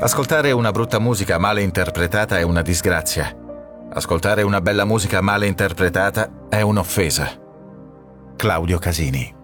Ascoltare una brutta musica male interpretata è una disgrazia. Ascoltare una bella musica male interpretata è un'offesa. Claudio Casini.